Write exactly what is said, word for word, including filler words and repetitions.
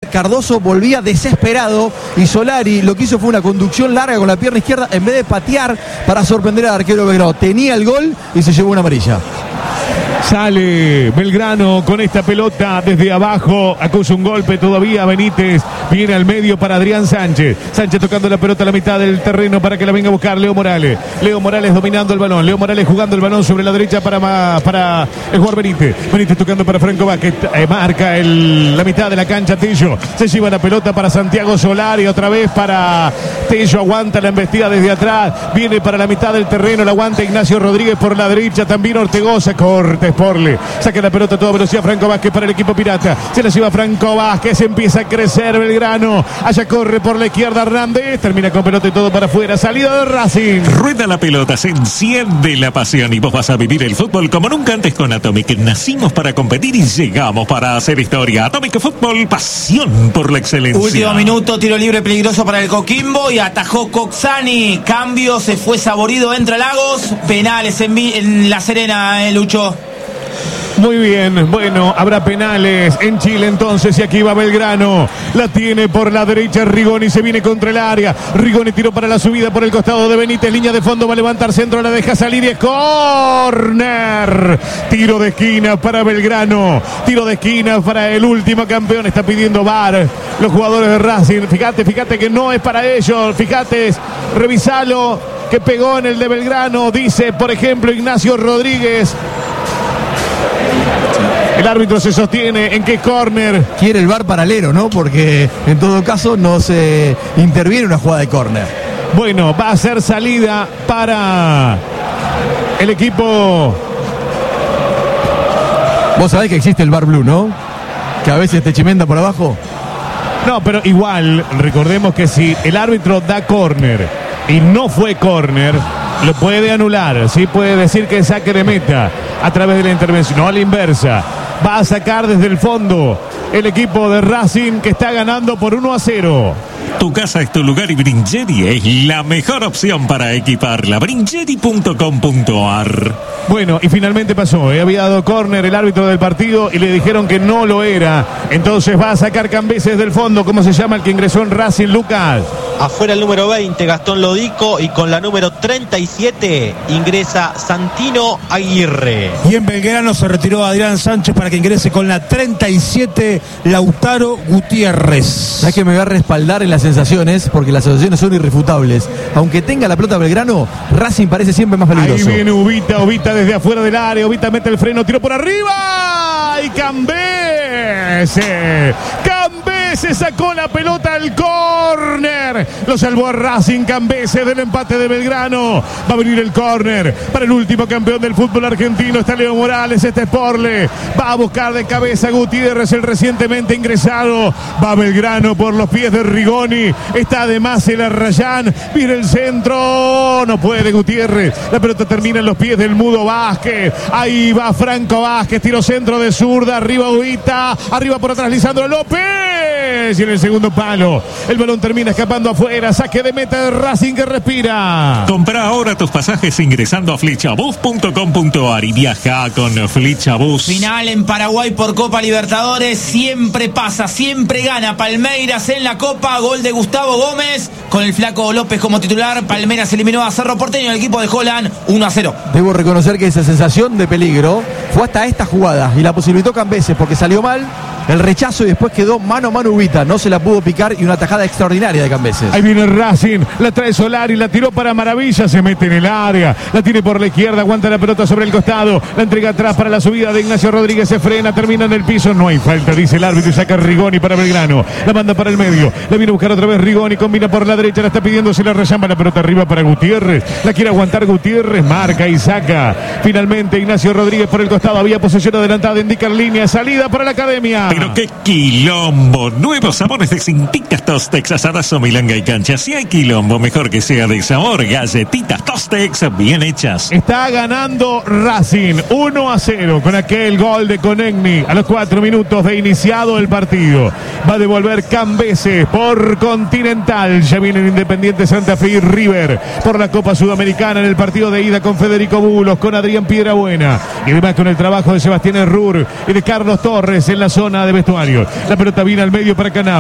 Cardoso volvía desesperado y Solari lo que hizo fue una conducción larga con la pierna izquierda en vez de patear para sorprender al arquero Belgrano. Tenía el gol y se llevó una amarilla. Sale Belgrano con esta pelota desde abajo, acusa un golpe todavía Benítez, viene al medio para Adrián Sánchez, Sánchez tocando la pelota a la mitad del terreno para que la venga a buscar Leo Morales, Leo Morales dominando el balón, Leo Morales jugando el balón sobre la derecha para, para el jugador Benítez, Benítez tocando para Franco Vázquez, eh, marca el, la mitad de la cancha Tello, se lleva la pelota para Santiago Solari, otra vez para Tello, aguanta la embestida desde atrás, viene para la mitad del terreno, la aguanta Ignacio Rodríguez por la derecha, también Ortegoza, corte Sporle, saca la pelota a toda velocidad Franco Vázquez para el equipo pirata, se la lleva Franco Vázquez, empieza a crecer Belgrano, allá corre por la izquierda Hernández, termina con pelota y todo para afuera, salida de Racing. Rueda la pelota, se enciende la pasión y vos vas a vivir el fútbol como nunca antes con Atomic. Nacimos para competir y llegamos para hacer historia. Atomic Fútbol, pasión por la excelencia. Último minuto, tiro libre peligroso para el Coquimbo y atajó Coxani, cambio, se fue Saborido, entra Lagos, penales en, en La Serena, eh, Lucho. Muy bien, bueno, habrá penales en Chile entonces y aquí va Belgrano, la tiene por la derecha Rigoni, se viene contra el área, Rigoni tiró para la subida por el costado de Benítez, línea de fondo, va a levantar centro, la deja salir y es córner, tiro de esquina para Belgrano, tiro de esquina para el último campeón, está pidiendo V A R los jugadores de Racing, fíjate, fíjate que no es para ellos, fíjate, revisalo, que pegó en el de Belgrano, dice por ejemplo Ignacio Rodríguez. El árbitro se sostiene en que es córner. Quiere el V A R paralelo, ¿no? Porque en todo caso no se interviene una jugada de córner. Bueno, va a ser salida para el equipo. Vos sabés que existe el V A R Blue, ¿no? Que a veces te chimenda por abajo. No, pero igual, recordemos que si el árbitro da córner y no fue córner, lo puede anular, sí puede decir que saque de meta a través de la intervención, no a la inversa. Va a sacar desde el fondo el equipo de Racing que está ganando por uno a cero. Tu casa es tu lugar y Brincheri es la mejor opción para equiparla. Brincheri punto com punto a r. Bueno, y finalmente pasó, ¿eh? Había dado córner el árbitro del partido y le dijeron que no lo era. Entonces va a sacar Cambeses del fondo. ¿Cómo se llama el que ingresó en Racing, Lucas? Afuera el número veinte, Gastón Lodico, y con la número treinta y siete ingresa Santino Aguirre. Y en Belgrano se retiró Adrián Sánchez para que ingrese con la treinta y siete Lautaro Gutiérrez. ¿Sabes que me va a respaldar en las sensaciones? Porque las sensaciones son irrefutables. Aunque tenga la pelota Belgrano, Racing parece siempre más peligroso. Ahí viene Ubita, Ubita desde afuera del área, Ubita mete el freno, tiro por arriba y Cambese. Cambese sacó la pelota al córner. Lo salvó a Racing Cambese del empate de Belgrano. Va a venir el córner para el último campeón del fútbol argentino. Está Leo Morales, este Sporle. Va a buscar de cabeza Gutiérrez, el recientemente ingresado. Va Belgrano por los pies de Rigoni. Está además el Arrayán. Viene el centro. No puede Gutiérrez. La pelota termina en los pies del Mudo Vázquez. Ahí va Franco Vázquez. Tiro centro de zurda. Arriba Ubita. Arriba por atrás Lisandro López. Y en el segundo palo el balón termina escapando afuera. Saque de meta de Racing que respira. Compra ahora tus pasajes ingresando a flechabus punto com punto a r y viaja con Flechabus. Final en Paraguay por Copa Libertadores. Siempre pasa, siempre gana Palmeiras en la Copa. Gol de Gustavo Gómez con el flaco López como titular. Palmeiras eliminó a Cerro Porteño, el equipo de Holland, uno a cero. Debo reconocer que esa sensación de peligro fue hasta esta jugada y la posibilitó Cambeses porque salió mal el rechazo y después quedó mano a mano Ubita. No se la pudo picar y una tajada extraordinaria de Cambeses. Ahí viene Racing, la trae Solari, la tiró para Maravilla, se mete en el área, la tiene por la izquierda, aguanta la pelota sobre el costado, la entrega atrás para la subida de Ignacio Rodríguez, se frena, termina en el piso, no hay falta, dice el árbitro y saca Rigoni para Belgrano, la manda para el medio, la viene a buscar otra vez Rigoni, combina por la derecha, la está pidiendo, se la rellamba la pelota arriba para Gutiérrez, la quiere aguantar Gutiérrez, marca y saca, finalmente Ignacio Rodríguez por el costado, había posesión adelantada, indica en línea, salida para la academia. Pero qué quilombo, nuevos sabores de Cintitas Tostex, asadazo, milanga y cancha. Si hay quilombo, mejor que sea de sabor. Galletitas Tostex bien hechas. Está ganando Racing uno a cero con aquel gol de Conegni a los cuatro minutos de iniciado el partido. Va a devolver Cambeses por Continental. Ya viene el Independiente Santa Fe y River por la Copa Sudamericana en el partido de ida con Federico Bulos, con Adrián Piedrabuena y además con el trabajo de Sebastián Herrur y de Carlos Torres en la zona de vestuario. La pelota viene al medio para Canal.